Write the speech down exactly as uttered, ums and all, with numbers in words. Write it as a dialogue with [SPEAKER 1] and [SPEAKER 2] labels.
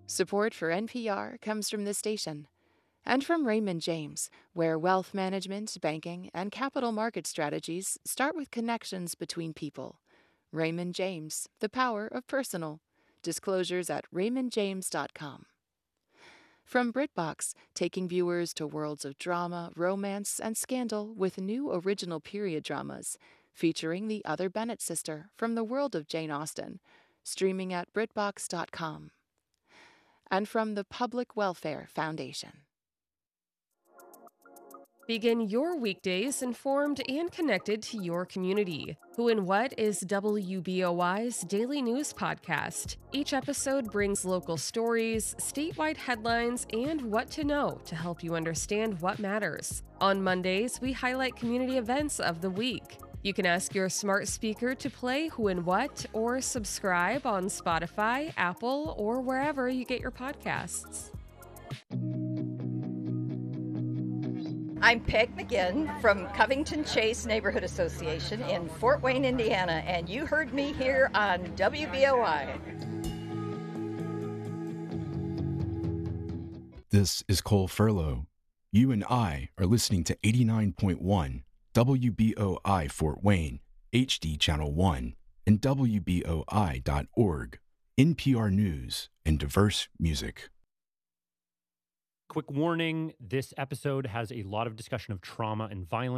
[SPEAKER 1] Support for N P R comes from this station and from Raymond James, where wealth management, banking, and capital market strategies start with connections between people. Raymond James, the power of personal. Disclosures at raymond james dot com. From BritBox, taking viewers to worlds of drama, romance, and scandal with new original period dramas, featuring the Other Bennett sister from the world of Jane Austen, streaming at brit box dot com. And from the Public Welfare Foundation.
[SPEAKER 2] Begin your weekdays informed and connected to your community. Who and What is W B O I's daily news podcast. Each episode brings local stories, statewide headlines, and what to know to help you understand what matters. On Mondays, we highlight community events of the week. You can ask your smart speaker to play Who and What or subscribe on Spotify, Apple, or wherever you get your podcasts.
[SPEAKER 3] I'm Peg McGinn from Covington Chase Neighborhood Association in Fort Wayne, Indiana, and you heard me here on W B O I.
[SPEAKER 4] This is Cole Furlow. You and I are listening to eighty-nine point one W B O I Fort Wayne, H D Channel one, and W B O I dot org, N P R News and diverse music.
[SPEAKER 5] Quick warning, this episode has a lot of discussion of trauma and violence.